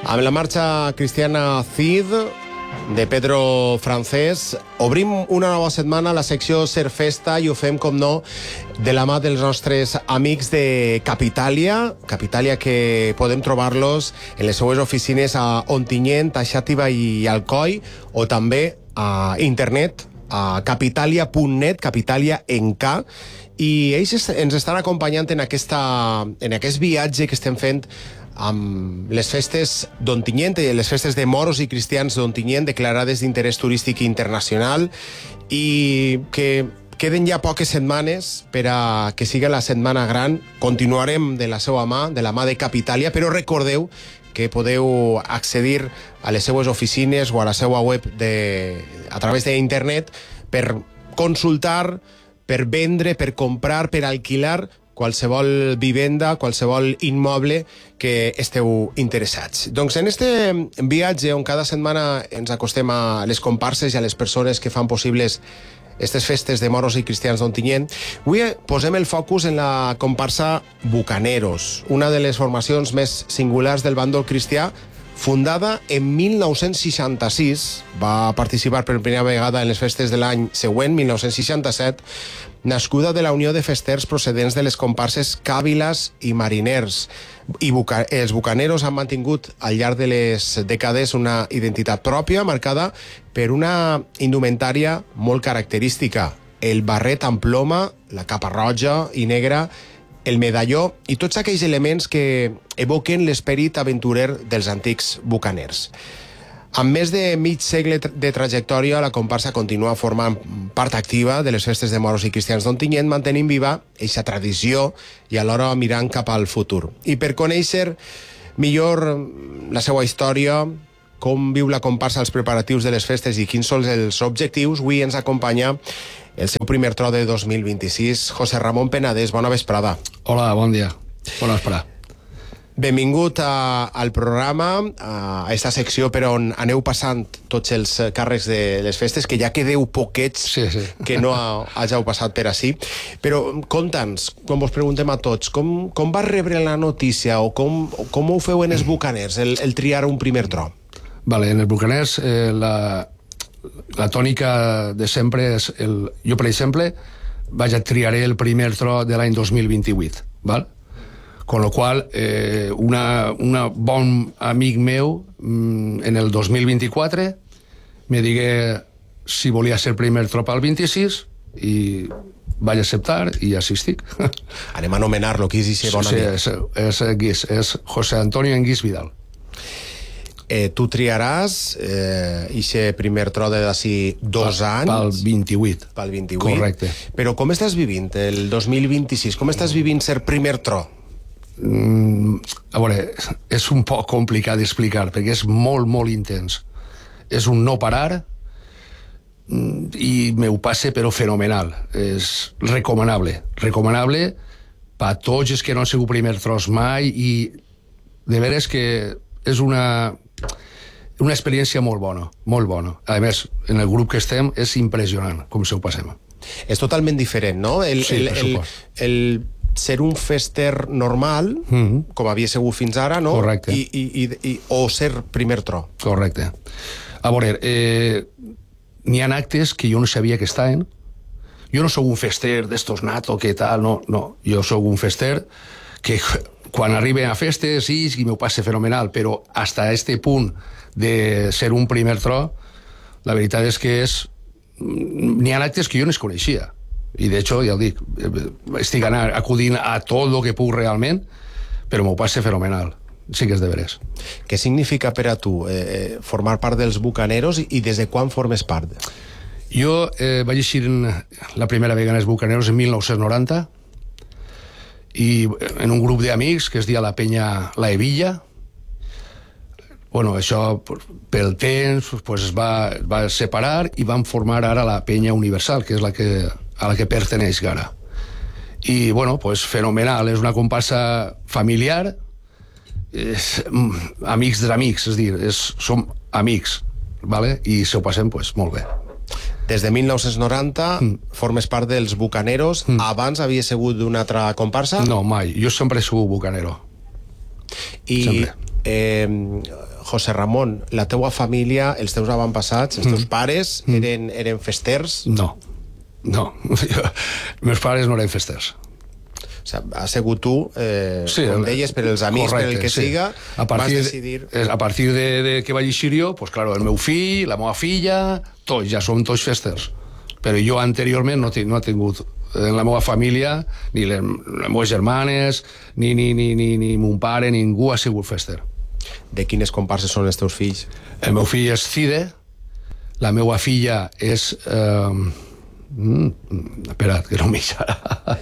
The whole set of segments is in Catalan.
Amb la marxa cristiana Cid, de Pedro Francés, obrim una nova setmana a la secció Ser Festa i ho fem, com no, de la mà dels nostres amics de Capitalia. Capitalia, que podem trobar-los en les seues oficines a Ontinyent, a Xàtiva i Alcoi, o també a internet, a capitalia.net, Capitalia en K, i ells ens estan acompanyant en aquest viatge que estem fent amb les festes d'Ontinyent, les festes de moros i cristians d'Ontinyent, declarades d'interès turístic internacional, i que queden ja poques setmanes per a que siga la setmana gran. Continuarem de la seva mà, de la mà de Capitalia, però recordeu que podeu accedir a les seues oficines o a la seva web a través d'internet per consultar, per vendre, per comprar, per alquilar qualsevol vivenda, qualsevol immoble que esteu interessats. Doncs en este viatge on cada setmana ens acostem a les comparses i a les persones que fan possibles aquestes festes de moros i cristians d'Ontinyent, avui posem el focus en la comparsa Bucaneros, una de les formacions més singulars del bàndol cristià, fundada en 1966, va participar per primera vegada en les festes de l'any següent, 1967, nascuda de la unió de festers procedents de les comparses Càviles i Mariners. I els Bucaneros han mantingut al llarg de les dècades una identitat pròpia, marcada per una indumentària molt característica: el barret amb ploma, la capa roja i negra, el medalló i tots aquells elements que evoquen l'esperit aventurer dels antics bucaners. Amb més de mig segle de trajectòria, la comparsa continua formant part activa de les festes de moros i cristians d'Ontinyent, mantenint viva aquesta tradició i alhora mirant cap al futur. I per conèixer millor la seva història, com viu la comparsa als preparatius de les festes i quins són els objectius, avui ens acompanya el seu primer tro de 2026, José Ramón Penedès. Bona vesprada. Hola, bon dia. Bona vesprada. Benvingut al programa, a esta secció per on aneu passant tots els càrrecs de les festes, que ja quedeu poquets que no hàgiu passat per ací. Però conta'ns, quan vos preguntem a tots, com vas rebre la notícia o com ho feu en els bucaners, el triar un primer tro? Vale, en els bucaners la tònica de sempre és... Jo, per exemple, triaré el primer tro de l'any 2028, val? Con lo qual, un bon amic meu, en el 2024, me digué si volia ser primer trop al 26 i vaig acceptar i així estic. Anem a anomenar-lo, qui és aquest bon amic? Sí, és Guis, és José Antonio Enguís Vidal. Tu triaràs ixe primer tro d'ací 2 anys... Pel 28. Pel 28. Correcte. Però com estàs vivint el 2026? Com estàs vivint ser primer tro? A veure, és un poc complicat d'explicar perquè és molt, molt intens. És un no parar i m'ho passe però fenomenal. És recomanable per a tots els que no han sigut primer tros mai, i de veres que és una experiència molt bona, molt bona. A més, en el grup que estem és impressionant com se ho passem. És totalment diferent, no? Sí, per supost. El ser un fester normal, com havia sigut fins ara, no? Correcte. O ser primer tro. Correcte. A veure, n'hi ha actes que jo no sabia que estaven. Jo no sóc un fester d'estos nato, que tal, no. Jo sóc un fester que quan arriben a festes, sí, i m'ho passe fenomenal, però hasta este punt de ser un primer tro, la veritat és que n'hi ha actes que jo no es coneixia. I de hecho, ja ho dic, estic acudint a tot el que puc realment, però m'ho passe fenomenal. Sí que és de veres. Què significa per a tu formar part dels bucaneros i des de quan formes part? Jo vaig eixir la primera vegada als bucaneros en 1990 i en un grup d'amics que es deia la Penya La Hebilla. Bueno, això pel temps es va separar i van formar ara la Penya Universal, que és a la que perteneix ara. I, bueno, fenomenal. És una comparsa familiar, amics d'amics, és a dir, som amics, ¿vale? I s'ho passem molt bé. Des de 1990 formes part dels bucaneros. Abans havia sigut d'una altra comparsa? No, mai. Jo sempre he sigut bucanero. I José Ramon, la teua família, els teus avantpassats, els teus pares, eren festers? No. Meus pares no eren festers. O sigui, has sigut tu, com deies, per els amics, correcte, per el que siga, vas decidir... A partir de que vaig eixir jo, pues, claro, el meu fill, la meva filla, tots, ja som tots festers. Però jo anteriorment no he tingut en la meva família, ni les meves germanes, ni mon pare, ningú ha sigut fester. De quines comparses són els teus fills? El meu fill és Cide, la meva filla és... espera't, que no m'hi serà.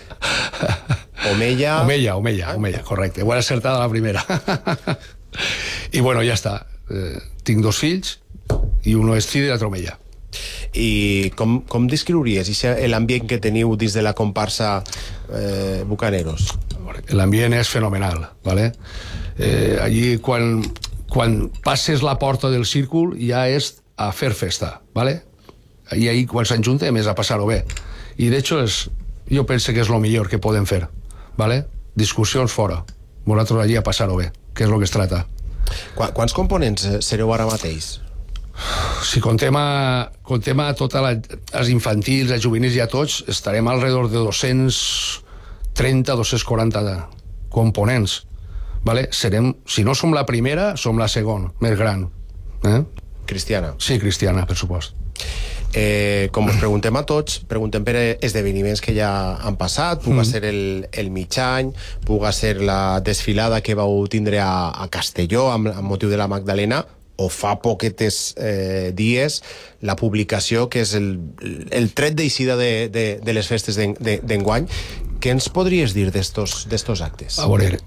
Omeia, correcte. Ho he acertat a la primera. I bueno, ja està. Tinc 2 fills, i uno és Cide i l'altre Omeia. I com descriuries l'ambient que teniu dins de la comparsa Bucaneros? L'ambient és fenomenal, ¿vale? Allí, quan passes la porta del círcul, ja és a fer festa, ¿vale? I ahí, quan s'enjuntem, és a passar-ho bé. I, de hecho, jo penso que és el millor que podem fer, ¿vale? Discussions fora. Vosaltres allí a passar-ho bé, que és el que es trata. Quants components sereu ara mateix? Si contem a totes els infantils, els juvenils i a tots, estarem alrededor de 230, 240 components. ¿Vale? Si no som la primera, som la segona, més gran. Cristiana? Sí, cristiana, per supost. Com us preguntem a tots, preguntem per esdeveniments que ja han passat, puga ser el mig any, puga ser la desfilada que vau tindre a Castelló amb motiu de la Magdalena, o fa poquetes dies la publicació que és el tret d'eixida de les festes d'enguany. Què ens podries dir d'estos actes? A veure,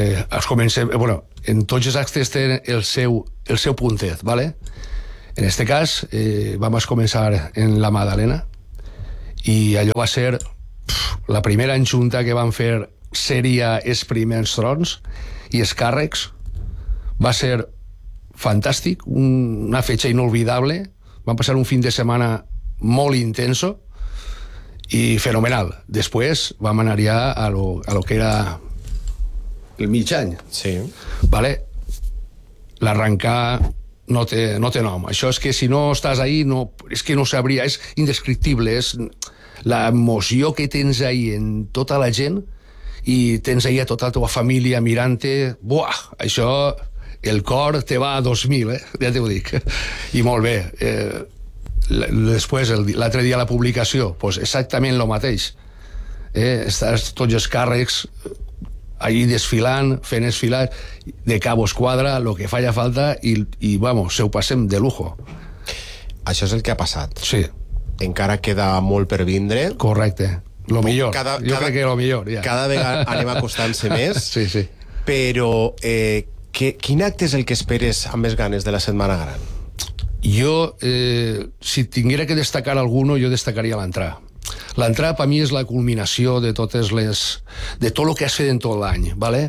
en tots els actes tenen el seu puntet, ¿vale? En este cas vam començar en la Magdalena i allò va ser la primera enjunta que van fer seria els primers trons i els càrrecs. Va ser fantàstic, una fetge inolvidable. Vam passar un fin de setmana molt intenso i fenomenal. Després vam anar ja a lo que era el mig any. Sí. Vale? L'arrencar no té nom. Això és que si no estàs ahí, és que no sabria, és indescriptible, és l'emoció que tens ahí en tota la gent i tens ahí a tota la teva família mirant-te. Buah, això... El cor te va a 2.000, ja t'ho dic. I molt bé. Després, l'altre dia la publicació, pues exactament el mateix. Estàs tots els càrrecs allí desfilant, fent desfilar de cabo esquadra, el que falla falta, i vamos, se ho passem de lujo. Això és el que ha passat. Sí. Encara queda molt per vindre. Correcte. Lo millor. Jo crec que lo millor, ja. Cada vegada anem acostant-se més. Sí, sí. Però... quin acte és el que esperes amb més ganes de la Setmana Gran? Jo, si tinguera que destacar alguno, jo destacaria l'entrada. L'entrada per mi és la culminació de totes de tot el que has fet en tot l'any, ¿vale?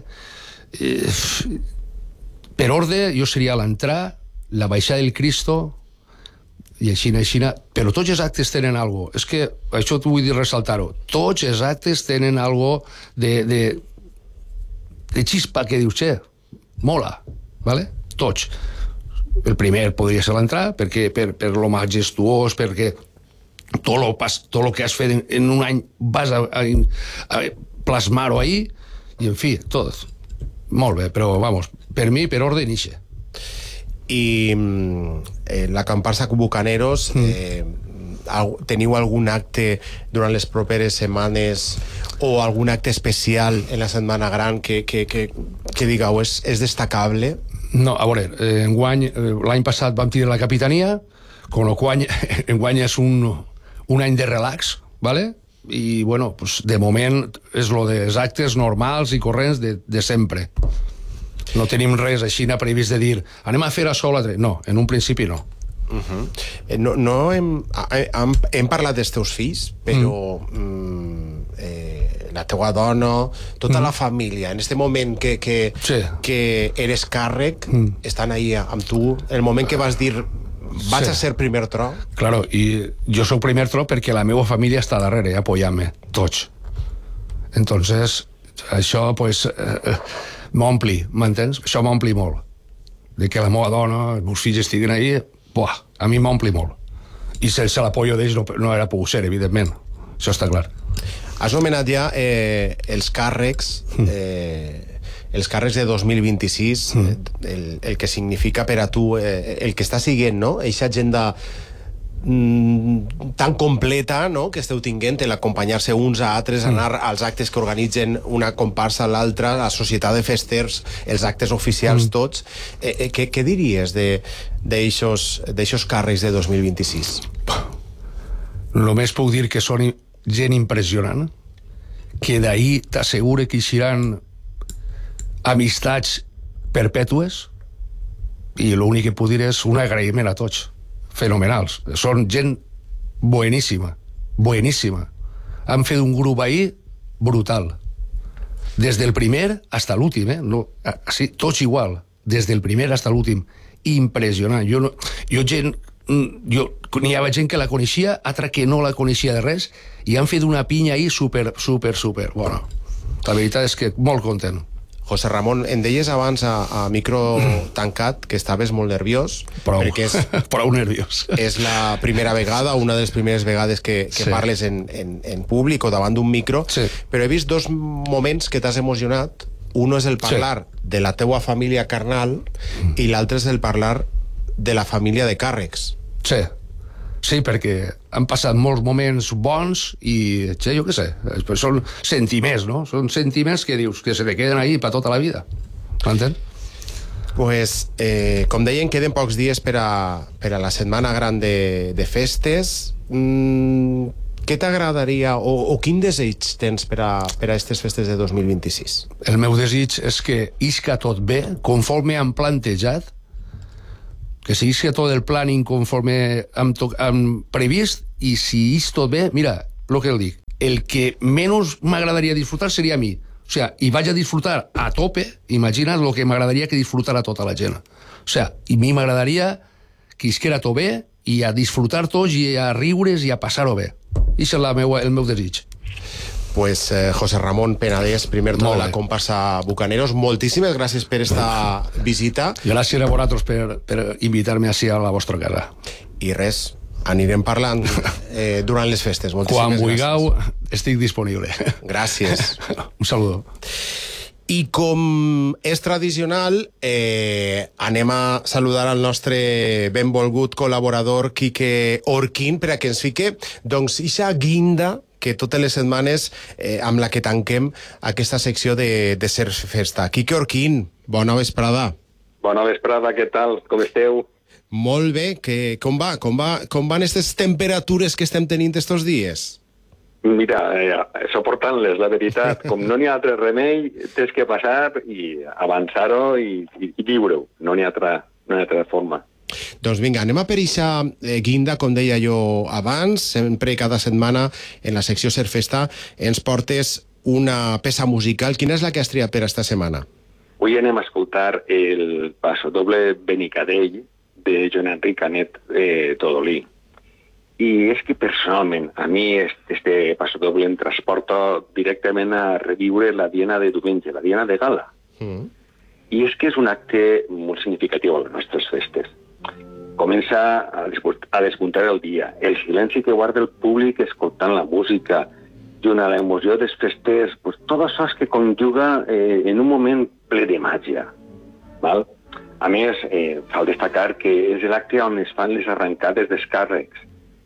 Per ordre, jo seria l'entrada, la baixada del Cristo, i així, però tots els actes tenen algo. És que això t'ho vull dir, ressaltar-ho. Tots els actes tenen algo de xispa que dius, mola, ¿vale? Tots. El primer podria ser l'entrada, perquè per lo majestuós, perquè tot lo que has fet en un any vas a plasmar-ho ahí, i en fi, tot. Molt bé, però vamos, per mi, per ordre, nixe. I la comparsa Bucaneros, teniu algun acte durant les properes setmanes o algun acte especial en la Setmana Gran que digueu és destacable? No, a veure, l'any passat vam tindre la capitania, con lo qual enguany és un any de relax, ¿vale? I bueno, pues de moment és lo dels actes normals i corrents de sempre. No tenim res així previst de dir anem a fer això o l'altre. No, en un principi no. Hem parlat dels teus fills, però la teua dona, tota la família, en aquest moment que eres càrrec, estan ahí amb tu, el moment que vas dir vaig a ser primer tro? Claro, i jo soc primer tro perquè la meva família està darrere, apoyant-me, tots. Entonces, això, pues, m'ompli, m'entens? Això m'ompli molt. de que la meva dona, els meus fills estiguen ahí, buah, a mi m'ompli molt. I sense l'apoyo d'ells no era pogut ser, evidentment. Això està clar. Has nomenat ja els càrrecs de 2026, el que significa per a tu, el que està siguent, no? Eixa agenda tan completa, no?, que esteu tinguent, l'acompanyar-se uns a altres, anar als actes que organitzen una comparsa a l'altra, la societat de festers, els actes oficials tots. Què diries d'eixos càrrecs de 2026? Només puc dir que són gent impressionant, que d'ahir t'assegure que eixiran amistats perpètues, i l'únic que puc dir és un agraïment a tots. Fenomenals. Són gent bueníssima. Han fet un grup ahí brutal. Des del primer hasta l'últim, no, así, tots igual. Des del primer hasta l'últim. Impressionant. Jo n'hi havia gent que la coneixia, altra que no la coneixia de res, i han fet una pinya ahí super. Bueno, la veritat és que molt content. José Ramon, em deies abans a micro tancat que estaves molt nerviós. Perquè prou nerviós. És la primera vegada, una de les primeres vegades que parles en públic o davant d'un micro, però he vist dos moments que t'has emocionat. Un és el parlar de la teua família carnal i l'altre és el parlar de la família de càrrecs. Sí, perquè han passat molts moments bons i, jo què sé, són sentiments, no? Són sentiments que dius que se te queden ahí per tota la vida. M'entens? Pues, com deien, queden pocs dies per a la setmana gran de festes. Què t'agradaria o quin desig tens per a aquestes festes de 2026? El meu desig és que isca tot bé, conforme han plantejat, que si isca tot el planning conforme han previst, i si és tot bé, mira, el que el dic, el que menys m'agradaria disfrutar seria a mi. O sea, i vaig a disfrutar a tope, imagina't el que m'agradaria que disfrutar a tota la gent. O sea, i a mi m'agradaria que isquera tot bé, i a disfrutar tots, i a riure's, i a passar-ho bé. Això és el meu desig. Pues José Ramon Penedès, primer de la comparsa Bucaneros, moltíssimes gràcies per esta visita. Gràcies a vosaltres per invitar-me així a la vostra casa. I res, anirem parlant durant les festes. Moltíssimes gràcies. Quan vulgueu, estic disponible. Gràcies. Un saludo. I com és tradicional, anem a saludar al nostre benvolgut col·laborador Quique Orquín per a que ens fique ixa guinda que totes les setmanes amb la que tanquem aquesta secció de Ser Festa. Quique Orquín, bona vesprada. Bona vesprada, què tal? Com esteu? Molt bé, com van aquestes temperatures que estem tenint estos dies? Mira, soportant-les, la veritat. Com no n'hi ha altre remei, tens que passar i avançar-ho i viure-ho. No n'hi ha altra forma. Doncs vinga, anem a per eixa guinda, com deia jo abans. Sempre, cada setmana, en la secció Ser Festa, ens portes una peça musical. Quina és la que has triat per esta setmana? Avui anem a escoltar el passodoble Benicadell de Joan Enric Canet Todolí. I és que personalment a mi este passodoble em transporta directament a reviure la Diana de diumenge, la Diana de Gala. I és que és un acte molt significatiu a les nostres festes. Comença a despuntar el dia, el silenci que guarda el públic escoltant la música, junt a l'emoció dels festers, tot això que conjuga en un moment ple de màgia. Val? A més, cal destacar que és l'acte on es fan les arrencades dels càrrecs.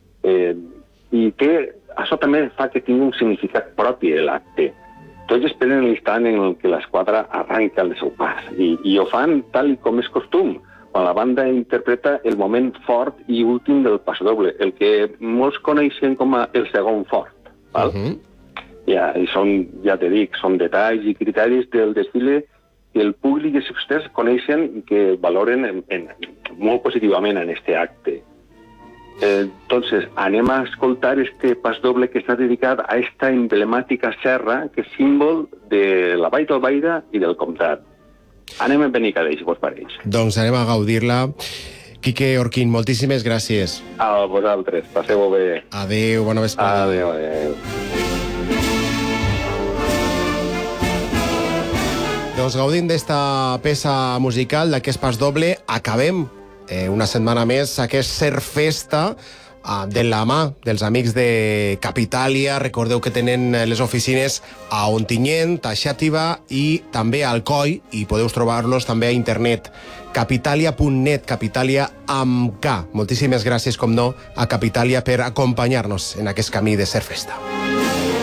I que això també fa que tingui un significat propi l'acte. Tots esperen l'instant en què l'esquadra arranca el seu pas i ho fan tal com és costum, quan la banda interpreta el moment fort i últim del passodoble, el que molts coneixen com el segon fort. Val? I són, ja te dic, són detalls i criteris del desfile que el públic i els festers coneixen i que valoren molt positivament en este acte. Entonces, anem a escoltar este pasdoble que està dedicat a esta emblemàtica serra que és símbol de la Vall d'Albaida i del Comtat. Anem a Benicadell, si vos pareix. Doncs anem a gaudir-la. Quique Orquín, moltíssimes gràcies. A vosaltres, passeu-ho bé. Adéu, bona vesprada. Adéu. Doncs gaudint d'esta peça musical, d'aquest pas doble, acabem una setmana més aquest Surfesta de la mà dels amics de Capitalia. Recordeu que tenen les oficines a Ontinyent, a Xàtiva i també a Alcoi, i podeu trobar-los també a internet. Capitalia.net, Capitalia amb K. Moltíssimes gràcies, com no, a Capitalia per acompanyar-nos en aquest camí de Surfesta.